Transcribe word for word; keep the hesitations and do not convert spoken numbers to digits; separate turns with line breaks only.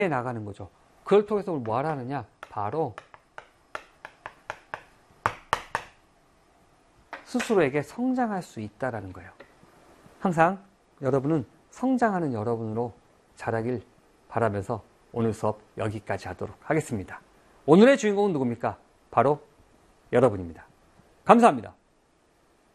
나가는 거죠. 그걸 통해서 우리 뭐 하라느냐? 바로 스스로에게 성장할 수 있다라는 거예요. 항상 여러분은 성장하는 여러분으로 자라길 바라면서 오늘 수업 여기까지 하도록 하겠습니다. 오늘의 주인공은 누굽니까? 바로 여러분입니다. 감사합니다.